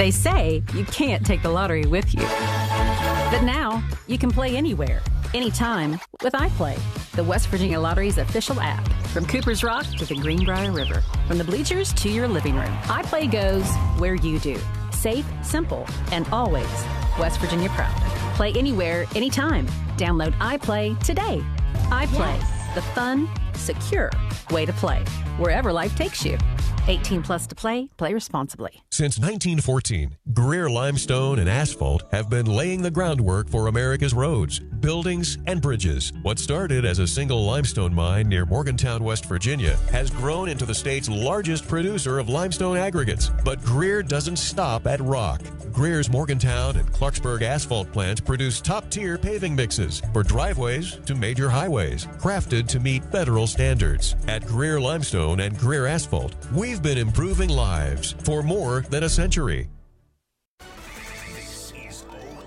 They say you can't take the lottery with you. But now, you can play anywhere, anytime with iPlay, the West Virginia Lottery's official app. From Cooper's Rock to the Greenbrier River, from the bleachers to your living room, iPlay goes where you do. Safe, simple, and always West Virginia proud. Play anywhere, anytime. Download iPlay today. iPlay, the fun, secure way to play, wherever life takes you. 18 plus to play. Play responsibly. Since 1914, Greer Limestone and Asphalt have been laying the groundwork for America's roads, buildings, and bridges. What started as a single limestone mine near Morgantown, West Virginia, has grown into the state's largest producer of limestone aggregates. But Greer doesn't stop at rock. Greer's Morgantown and Clarksburg asphalt plants produce top-tier paving mixes for driveways to major highways, crafted to meet federal standards. At Greer Limestone and Greer Asphalt, we've been improving lives for more than a century. This is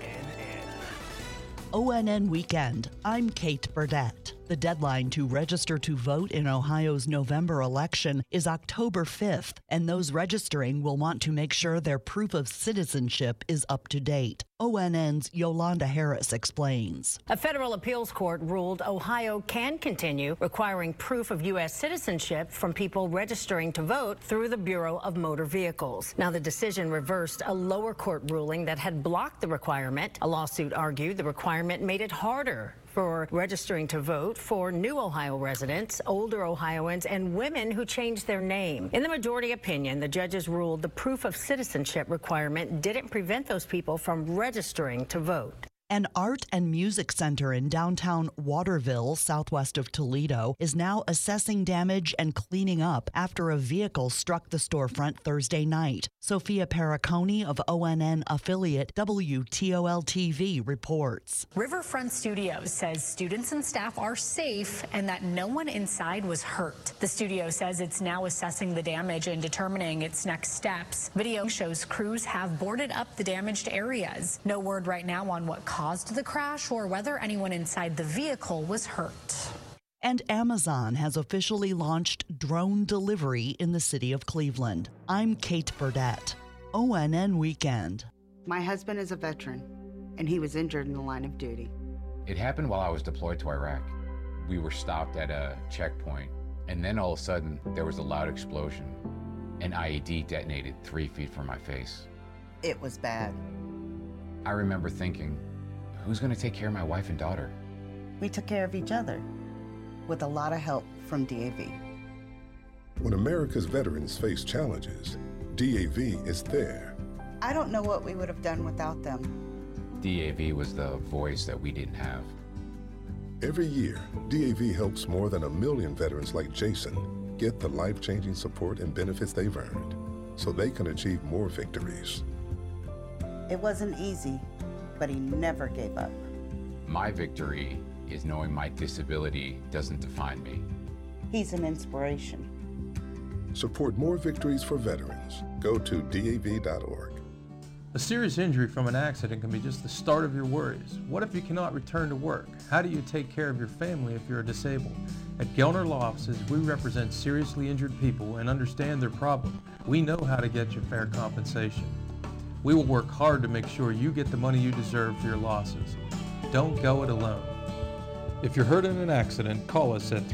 ONN. ONN Weekend. I'm Kate Burdett. The deadline to register to vote in Ohio's November election is October 5th, and those registering will want to make sure their proof of citizenship is up to date. ONN's Yolanda Harris explains. A federal appeals court ruled Ohio can continue requiring proof of U.S. citizenship from people registering to vote through the Bureau of Motor Vehicles. Now, the decision reversed a lower court ruling that had blocked the requirement. A lawsuit argued the requirement made it harder for registering to vote for new Ohio residents, older Ohioans, and women who changed their name. In the majority opinion, the judges ruled the proof of citizenship requirement didn't prevent those people from registering to vote. An art and music center in downtown Waterville, southwest of Toledo, is now assessing damage and cleaning up after a vehicle struck the storefront Thursday night. Sophia Perricone of ONN affiliate WTOL-TV reports. Riverfront Studios says students and staff are safe and that no one inside was hurt. The studio says it's now assessing the damage and determining its next steps. Video shows crews have boarded up the damaged areas. No word right now on what caused the crash or whether anyone inside the vehicle was hurt. And Amazon has officially launched drone delivery in the city of Cleveland. I'm Kate Burdett, ONN Weekend. My husband is a veteran, and he was injured in the line of duty. It happened while I was deployed to Iraq. We were stopped at a checkpoint, and then all of a sudden, there was a loud explosion. An IED detonated 3 feet from my face. It was bad. I remember thinking, who's going to take care of my wife and daughter? We took care of each other, with a lot of help from DAV. When America's veterans face challenges, DAV is there. I don't know what we would have done without them. DAV was the voice that we didn't have. Every year, DAV helps more than 1 million veterans like Jason get the life-changing support and benefits they've earned so they can achieve more victories. It wasn't easy, but he never gave up. My victory is knowing my disability doesn't define me. He's an inspiration. Support more victories for veterans. Go to DAV.org. A serious injury from an accident can be just the start of your worries. What if you cannot return to work? How do you take care of your family if you're disabled? At Gelner Law Offices, we represent seriously injured people and understand their problem. We know how to get you fair compensation. We will work hard to make sure you get the money you deserve for your losses. Don't go it alone. If you're hurt in an accident, call us at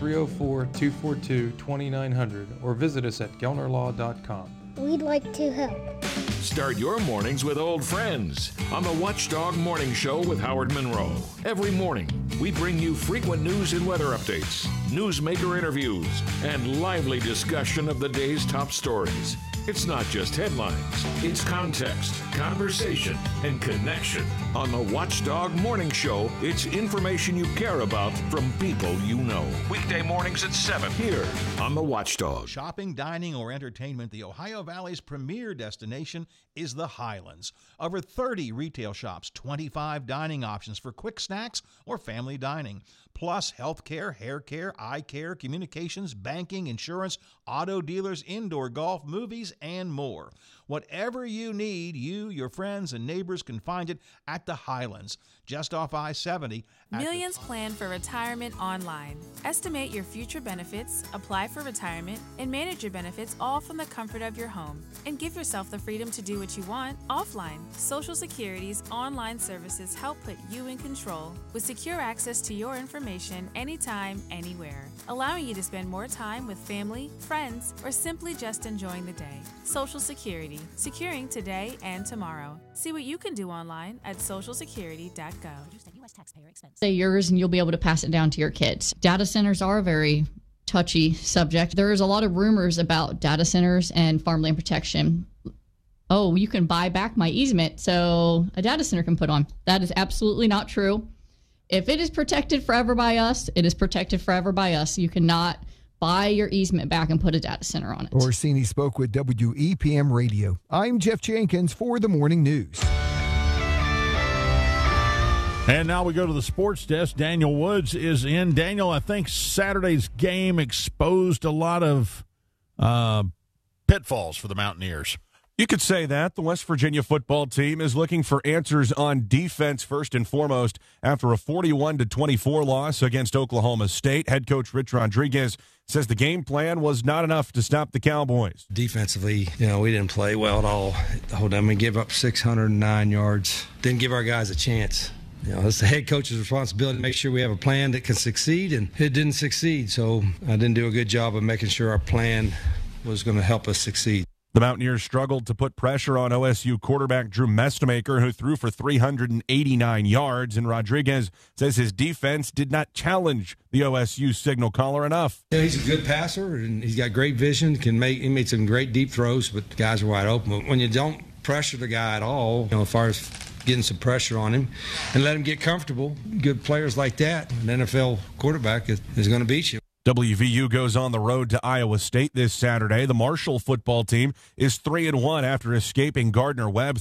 304-242-2900 or visit us at gelnerlaw.com. We'd like to help. Start your mornings with old friends on the Watchdog Morning Show with Howard Monroe. Every morning, we bring you frequent news and weather updates, newsmaker interviews, and lively discussion of the day's top stories. It's not just headlines, it's context, conversation, and connection. On the Watchdog Morning Show, it's information you care about from people you know. Weekday mornings at 7 here on the Watchdog. Shopping, dining, or entertainment, the Ohio Valley's premier destination is the Highlands. Over 30 retail shops, 25 dining options for quick snacks or family dining, plus healthcare, hair care, eye care, communications, banking, insurance, auto dealers, indoor golf, movies, toys, and more. Whatever you need, you, your friends, and neighbors can find it at the Highlands, just off I-70. Millions plan for retirement online. Estimate your future benefits, apply for retirement, and manage your benefits all from the comfort of your home. And give yourself the freedom to do what you want offline. Social Security's online services help put you in control with secure access to your information anytime, anywhere, allowing you to spend more time with family, friends, or simply just enjoying the day. Social Security, securing today and tomorrow. See what you can do online at socialsecurity.gov. Say yours and you'll be able to pass it down to your kids. Data centers are a very touchy subject. There's a lot of rumors about data centers and farmland protection. Oh, you can buy back my easement so a data center can put on. That is absolutely not true. If it is protected forever by us, it is protected forever by us. You cannot buy your easement back and put a data center on it. Orsini spoke with WEPM Radio. I'm Jeff Jenkins for the Morning News. And now we go to the sports desk. Daniel Woods is in. Daniel, I think Saturday's game exposed a lot of pitfalls for the Mountaineers. You could say that. The West Virginia football team is looking for answers on defense first and foremost after a 41-24 loss against Oklahoma State. Head coach Rich Rodriguez says the game plan was not enough to stop the Cowboys. Defensively, we didn't play well at all the whole time. We gave up 609 yards. Didn't give our guys a chance. It's the head coach's responsibility to make sure we have a plan that can succeed, and it didn't succeed. So I didn't do a good job of making sure our plan was going to help us succeed. The Mountaineers struggled to put pressure on OSU quarterback Drew Mestemaker, who threw for 389 yards, and Rodriguez says his defense did not challenge the OSU signal caller enough. He's a good passer, and he's got great vision. He made some great deep throws, but the guys are wide open. When you don't pressure the guy at all, as far as getting some pressure on him and let him get comfortable, good players like that, an NFL quarterback is going to beat you. WVU goes on the road to Iowa State this Saturday. The Marshall football team is 3-1 after escaping Gardner-Webb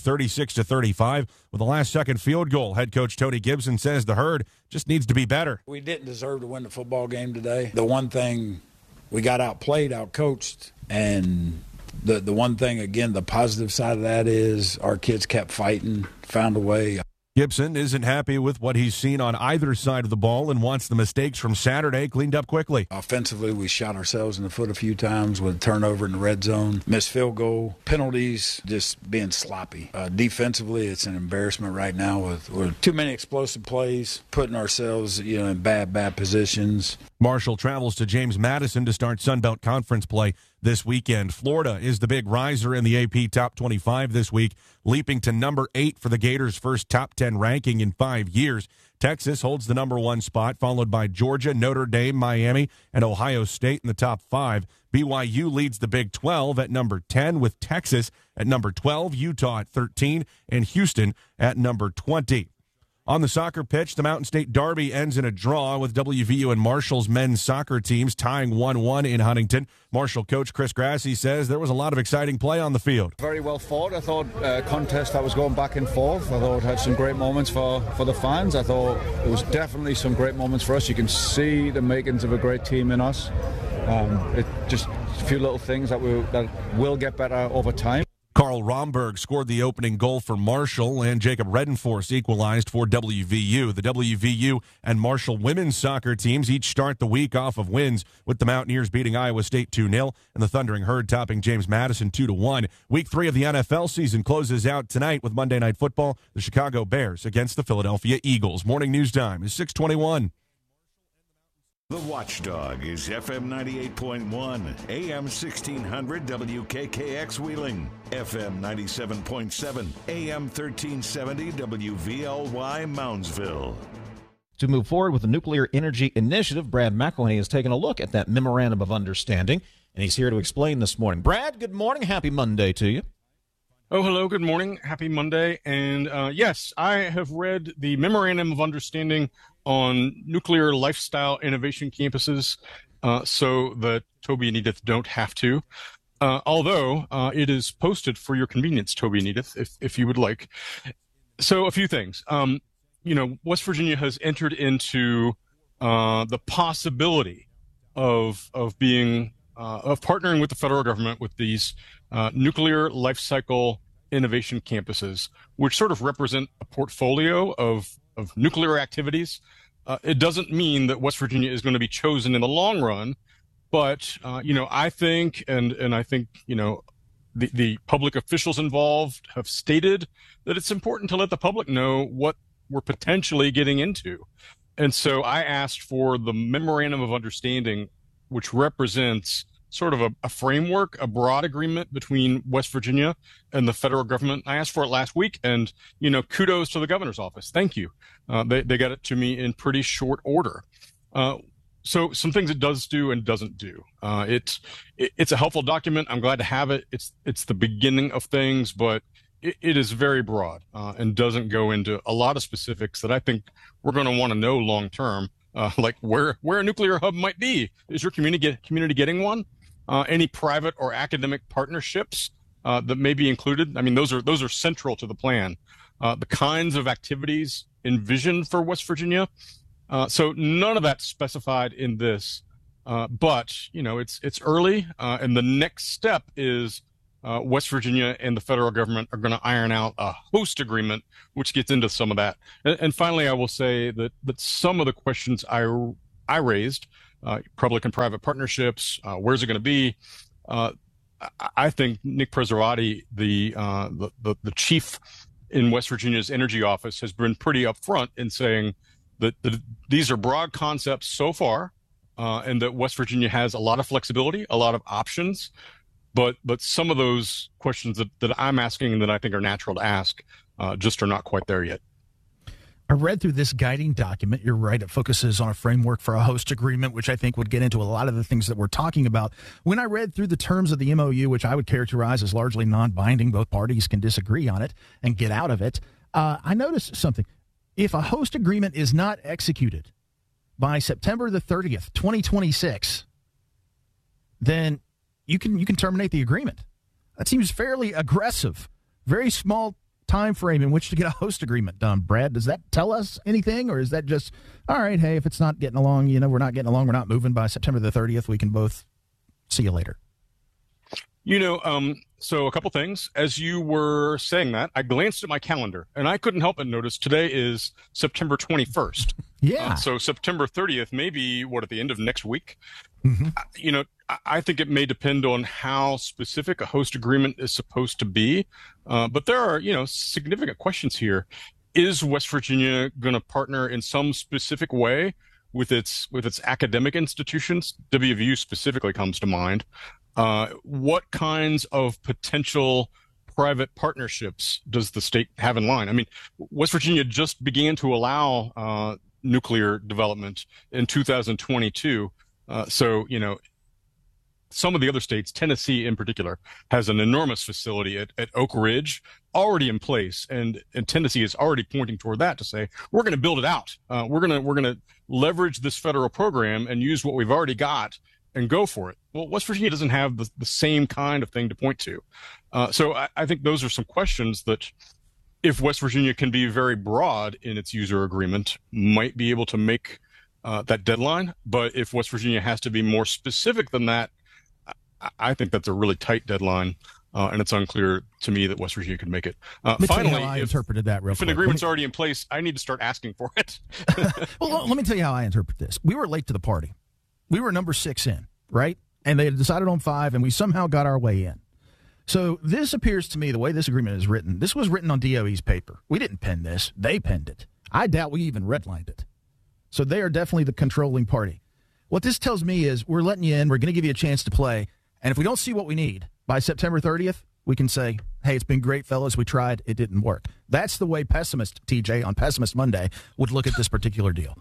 36-35 with a last-second field goal. Head coach Tony Gibson says the Herd just needs to be better. We didn't deserve to win the football game today. The one thing, we got outplayed, outcoached, and the one thing, again, the positive side of that is our kids kept fighting, found a way. Gibson isn't happy with what he's seen on either side of the ball and wants the mistakes from Saturday cleaned up quickly. Offensively, we shot ourselves in the foot a few times with a turnover in the red zone, missed field goal, penalties, just being sloppy. Defensively, it's an embarrassment right now with too many explosive plays, putting ourselves in bad positions. Marshall travels to James Madison to start Sun Belt Conference play this weekend. Florida is the big riser in the AP Top 25 this week, leaping to number 8 for the Gators' first top 10 ranking in 5 years. Texas holds the number 1 spot, followed by Georgia, Notre Dame, Miami, and Ohio State in the top 5. BYU leads the Big 12 at number 10, with Texas at number 12, Utah at 13, and Houston at number 20. On the soccer pitch, the Mountain State Derby ends in a draw with WVU and Marshall's men's soccer teams tying 1-1 in Huntington. Marshall coach Chris Grassi says there was a lot of exciting play on the field. Very well fought. I thought contest that was going back and forth. I thought it had some great moments for the fans. I thought it was definitely some great moments for us. You can see the makings of a great team in us. It just a few little things that will get better over time. Carl Romberg scored the opening goal for Marshall, and Jacob Redenforce equalized for WVU. The WVU and Marshall women's soccer teams each start the week off of wins, with the Mountaineers beating Iowa State 2-0 and the Thundering Herd topping James Madison 2-1. Week 3 of the NFL season closes out tonight with Monday Night Football, the Chicago Bears against the Philadelphia Eagles. Morning news time is 6:21. The Watchdog is FM 98.1, AM 1600 WKKX Wheeling, FM 97.7, AM 1370 WVLY Moundsville. To move forward with the Nuclear Energy Initiative, Brad McElhinney has taken a look at that Memorandum of Understanding, and he's here to explain this morning. Brad, good morning. Happy Monday to you. Oh, hello. Good morning. Happy Monday. And yes, I have read the Memorandum of Understanding on nuclear lifestyle innovation campuses so that Toby and Edith don't have to. Although it is posted for your convenience, Toby and Edith, if you would like. So a few things. West Virginia has entered into the possibility of being of partnering with the federal government with these nuclear life cycle innovation campuses, which sort of represent a portfolio of nuclear activities. It doesn't mean that West Virginia is going to be chosen in the long run, but I think, and I think, the public officials involved have stated that it's important to let the public know what we're potentially getting into. And so I asked for the memorandum of understanding, which represents sort of a framework, a broad agreement between West Virginia and the federal government. I asked for it last week, and, kudos to the governor's office. Thank you. They got it to me in pretty short order. So some things it does do and doesn't do. It's a helpful document. I'm glad to have it. It's the beginning of things, but it is very broad and doesn't go into a lot of specifics that I think we're going to want to know long term, like where a nuclear hub might be. Is your community getting one? Any private or academic partnerships that may be included? I mean, those are central to the plan. The kinds of activities envisioned for West Virginia. So none of that's specified in this, but it's early, and the next step is West Virginia and the federal government are going to iron out a host agreement, which gets into some of that. And finally, I will say that some of the questions I raised, public and private partnerships, where's it going to be? I think Nick Preservati, the chief in West Virginia's energy office, has been pretty upfront in saying that these are broad concepts so far, and that West Virginia has a lot of flexibility, a lot of options, but some of those questions that I'm asking and that I think are natural to ask just are not quite there yet. I read through this guiding document. You're right. It focuses on a framework for a host agreement, which I think would get into a lot of the things that we're talking about. When I read through the terms of the MOU, which I would characterize as largely non-binding, both parties can disagree on it and get out of it. I noticed something. If a host agreement is not executed by September the 30th, 2026, then you can terminate the agreement. That seems fairly aggressive. Very small time frame in which to get a host agreement done. Brad, does that tell us anything, or is that just, all right, hey, if it's not getting along, we're not getting along, we're not moving by September the 30th, we can both see you later? So a couple things. As you were saying that, I glanced at my calendar, and I couldn't help but notice today is September 21st. Yeah. So September 30th may be, at the end of next week? Mm-hmm. I think it may depend on how specific a host agreement is supposed to be. But there are, significant questions here. Is West Virginia going to partner in some specific way with its academic institutions? WVU specifically comes to mind. What kinds of potential private partnerships does the state have in line? I mean, West Virginia just began to allow nuclear development in 2022. So, some of the other states, Tennessee in particular, has an enormous facility at Oak Ridge already in place. And Tennessee is already pointing toward that to say, we're going to build it out. We're going to leverage this federal program and use what we've already got and go for it. Well, West Virginia doesn't have the same kind of thing to point to. So I think those are some questions that, if West Virginia can be very broad in its user agreement, might be able to make that deadline. But if West Virginia has to be more specific than that, I think that's a really tight deadline, and it's unclear to me that West Virginia could make it. Finally, I interpreted that real quick. If an agreement's already in place, I need to start asking for it. Well, let me tell you how I interpret this. We were late to the party. We were number 6 in, right? And they had decided on 5, and we somehow got our way in. So this appears to me, the way this agreement is written, this was written on DOE's paper. We didn't pen this. They penned it. I doubt we even redlined it. So they are definitely the controlling party. What this tells me is we're letting you in. We're going to give you a chance to play. And if we don't see what we need by September 30th, we can say, hey, it's been great, fellas. We tried. It didn't work. That's the way Pessimist, TJ, on Pessimist Monday would look at this particular deal.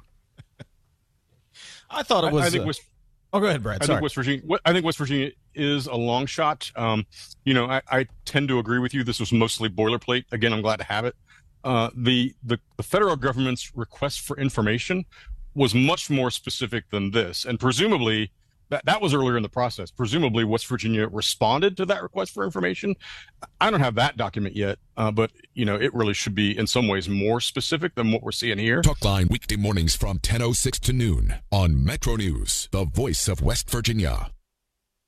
I thought it was. Go ahead, Brad. Sorry. I think West Virginia is a long shot. I tend to agree with you. This was mostly boilerplate. Again, I'm glad to have it. The federal government's request for information was much more specific than this, and presumably that was earlier in the process. Presumably, West Virginia responded to that request for information. I don't have that document yet, but it really should be in some ways more specific than what we're seeing here. Talkline weekday mornings from 10:06 to noon on Metro News, the voice of West Virginia.